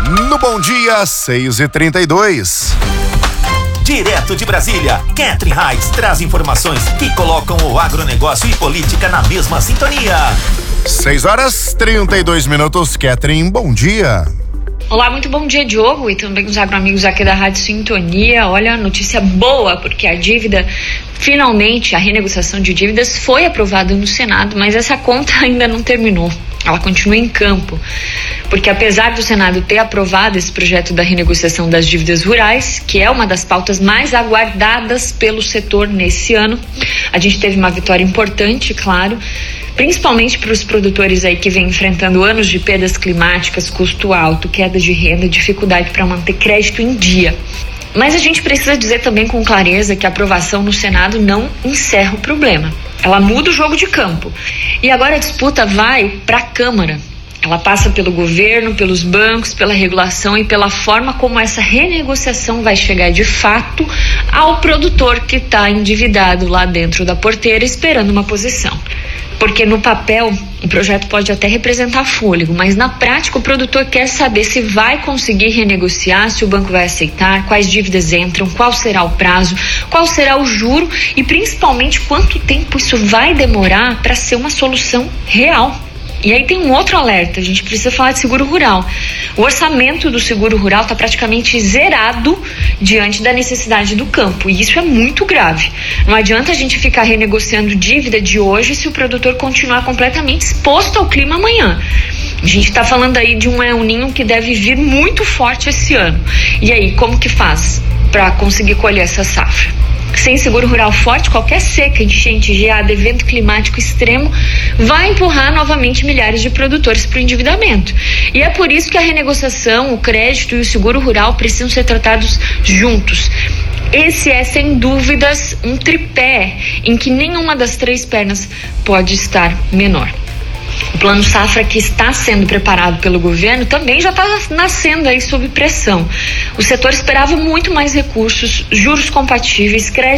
No Bom Dia, 6h32. Direto de Brasília, Catherine Heights traz informações que colocam o agronegócio e política na mesma sintonia. 6h32. Catherine, bom dia. Olá, muito bom dia, Diogo, e também os agroamigos aqui da Rádio Sintonia. Olha, notícia boa, porque a dívida, finalmente, a renegociação de dívidas foi aprovada no Senado, mas essa conta ainda não terminou. Ela continua em campo, porque apesar do Senado ter aprovado esse projeto da renegociação das dívidas rurais, que é uma das pautas mais aguardadas pelo setor nesse ano, a gente teve uma vitória importante, claro, principalmente para os produtores aí que vêm enfrentando anos de perdas climáticas, custo alto, queda de renda, dificuldade para manter crédito em dia. Mas a gente precisa dizer também com clareza que a aprovação no Senado não encerra o problema. Ela muda o jogo de campo. E agora a disputa vai para a Câmara. Ela passa pelo governo, pelos bancos, pela regulação e pela forma como essa renegociação vai chegar de fato ao produtor que está endividado lá dentro da porteira esperando uma posição. Porque no papel o projeto pode até representar fôlego, mas na prática o produtor quer saber se vai conseguir renegociar, se o banco vai aceitar, quais dívidas entram, qual será o prazo, qual será o juro e principalmente quanto tempo isso vai demorar para ser uma solução real. E aí tem um outro alerta, a gente precisa falar de seguro rural. O orçamento do seguro rural está praticamente zerado diante da necessidade do campo, e isso é muito grave. Não adianta a gente ficar renegociando dívida de hoje se o produtor continuar completamente exposto ao clima amanhã. A gente está falando aí de um El Niño que deve vir muito forte esse ano. E aí, como que faz para conseguir colher essa safra? Sem seguro rural forte, qualquer seca, enchente, geada, evento climático extremo vai empurrar novamente milhares de produtores para o endividamento. E é por isso que a renegociação, o crédito e o seguro rural precisam ser tratados juntos. Esse é, sem dúvidas, um tripé em que nenhuma das três pernas pode estar menor. O Plano Safra, que está sendo preparado pelo governo, também já está nascendo aí sob pressão. O setor esperava muito mais recursos, juros compatíveis, crédito